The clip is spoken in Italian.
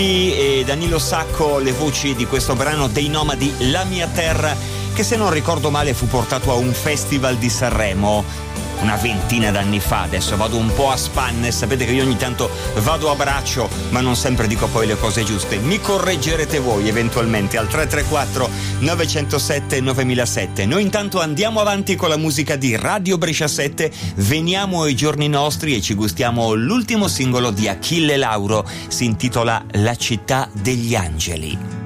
E Danilo Sacco, le voci di questo brano dei Nomadi, La mia terra, che se non ricordo male fu portato a un festival di Sanremo una ventina d'anni fa. Adesso vado un po' a spanne, sapete che io ogni tanto vado a braccio, ma non sempre dico poi le cose giuste. Mi correggerete voi eventualmente al 334 907 9007. Noi intanto andiamo avanti con la musica di Radio Brescia 7, veniamo ai giorni nostri e ci gustiamo l'ultimo singolo di Achille Lauro, si intitola La città degli angeli.